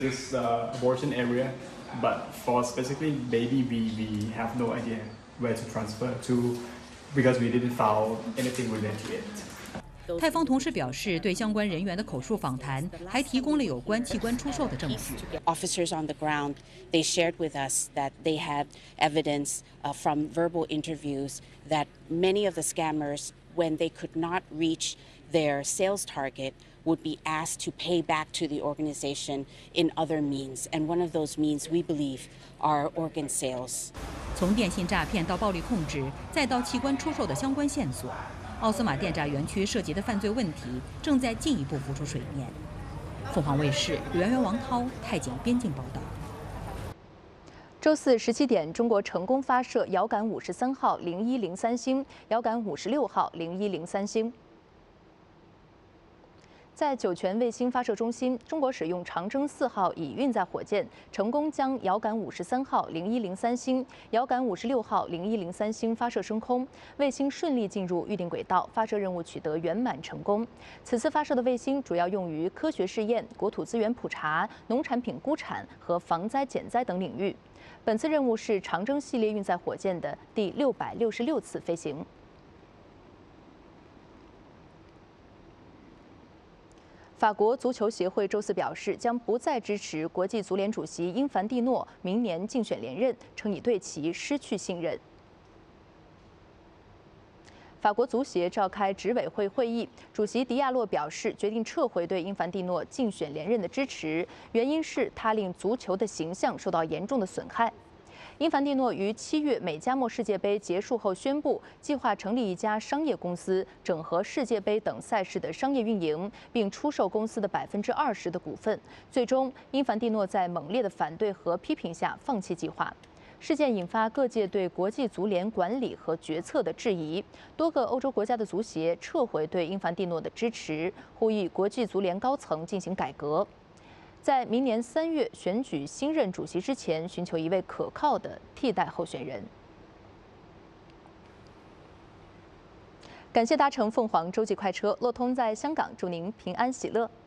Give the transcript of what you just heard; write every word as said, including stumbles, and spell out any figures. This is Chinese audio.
This uh, abortion area, but for specifically baby, we, we have no idea where to transfer to because we didn't found anything related to it. 泰方同时表示，对相关人员的口述访谈还提供了有关器官出售的证据。 Officers on the ground, they shared with us that they had evidence uh, from verbal interviews that many of the scammers, when they could not reach their sales target, would be asked to pay back to the organization in other means, and one of those means we believe are organ sales. 从电信诈骗到暴力控制，再到器官出售的相关线索。 奥斯马电诈园区涉及的犯罪问题正在进一步浮出水面。凤凰卫视袁源、王涛、太井边境报道。 周四十七点，中国成功发射遥感五十三号零一零三星、遥感五十六号零一零三星。 在酒泉卫星发射中心，中国使用长征四号乙运载火箭，成功将遥感五十三号零一零三星、遥感五十六号零一零三星发射升空，卫星顺利进入预定轨道，发射任务取得圆满成功。此次发射的卫星主要用于科学试验、国土资源普查、农产品估产和防灾减灾等领域。本次任务是长征系列运载火箭的第六百六十六次飞行。 法国足球协会周四表示，将不再支持国际足联主席英凡蒂诺明年竞选连任，称已对其失去信任。法国足协召开执委会会议，主席迪亚洛表示，决定撤回对英凡蒂诺竞选连任的支持，原因是他令足球的形象受到严重的损害。 英凡蒂诺于七月美加墨世界杯结束后宣布，计划成立一家商业公司，整合世界杯等赛事的商业运营，并出售公司的百分之二十的股份。最终，英凡蒂诺在猛烈的反对和批评下放弃计划。事件引发各界对国际足联管理和决策的质疑，多个欧洲国家的足协撤回对英凡蒂诺的支持，呼吁国际足联高层进行改革。 在明年三月选举新任主席之前，寻求一位可靠的替代候选人。感谢搭乘凤凰洲际快车，乐通在香港，祝您平安喜乐。